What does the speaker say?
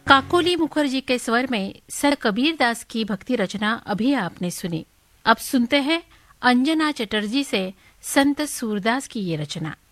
काकोली मुखर्जी के स्वर में संत कबीरदास की भक्ति रचना अभी आपने सुनी। अब सुनते हैं अंजना चटर्जी से संत सूरदास की ये रचना।